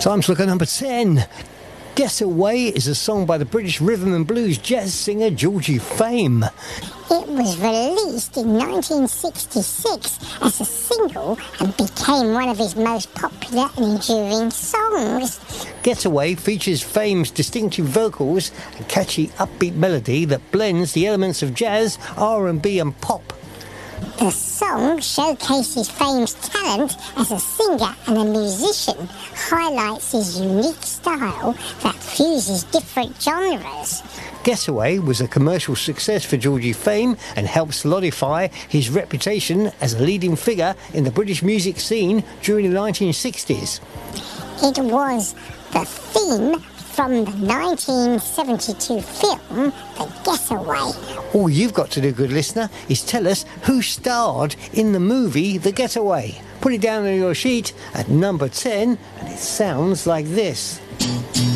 Time to look at number 10. Getaway is a song by the British rhythm and blues jazz singer Georgie Fame. It was released in 1966 as a single and became one of his most popular and enduring songs. Getaway features Fame's distinctive vocals and catchy upbeat melody that blends the elements of jazz, R&B and pop. The song showcases Fame's talent as a singer and a musician, highlights his unique style that fuses different genres. Getaway was a commercial success for Georgie Fame and helped solidify his reputation as a leading figure in the British music scene during the 1960s. It was the theme from the 1972 film, The Getaway. All you've got to do, good listener, is tell us who starred in the movie The Getaway. Put it down on your sheet at number 10, and it sounds like this.